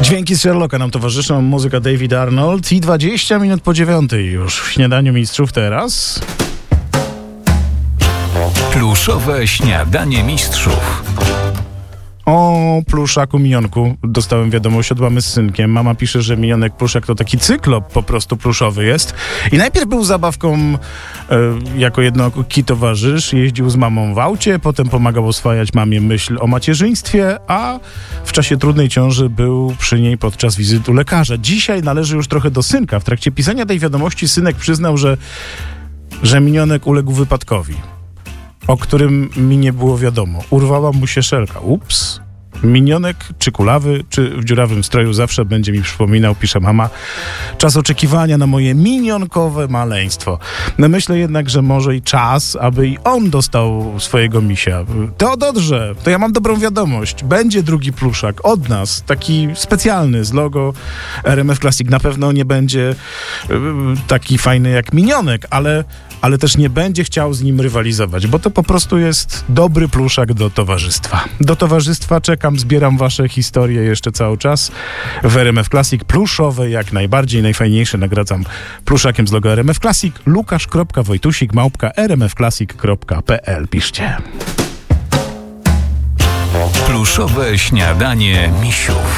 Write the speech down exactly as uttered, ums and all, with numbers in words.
Dźwięki z Sherlocka nam towarzyszą, muzyka David Arnold i dwadzieścia minut po dziewiątej już w Śniadaniu Mistrzów teraz. Pluszowe śniadanie mistrzów. O pluszaku Minionku dostałem wiadomość od mamy z synkiem. Mama pisze, że Minionek Pluszak to taki cyklop po prostu pluszowy jest. I najpierw był zabawką e, jako jednooki towarzysz. Jeździł z mamą w aucie, potem pomagał oswajać mamie myśl o macierzyństwie, a w czasie trudnej ciąży był przy niej podczas wizyty u lekarza. Dzisiaj należy już trochę do synka. W trakcie pisania tej wiadomości synek przyznał, że, że Minionek uległ wypadkowi, o którym mi nie było wiadomo. Urwała mu się szelka. Ups. Minionek, czy kulawy, czy w dziurawym stroju zawsze będzie mi przypominał, pisze mama, czas oczekiwania na moje minionkowe maleństwo. No myślę jednak, że może i czas, aby i on dostał swojego misia. Teodorze, to ja mam dobrą wiadomość. Będzie drugi pluszak od nas, taki specjalny z logo R M F Classic. Na pewno nie będzie taki fajny jak Minionek, ale ale też nie będzie chciał z nim rywalizować, bo to po prostu jest dobry pluszak do towarzystwa. Do towarzystwa czekam, zbieram wasze historie jeszcze cały czas w R M F Classic. Pluszowe jak najbardziej, najfajniejsze nagradzam pluszakiem z logo R M F Classic. Lukasz kropka wojtusik małpka r m f classic kropka p l. Piszcie. Pluszowe śniadanie misiów.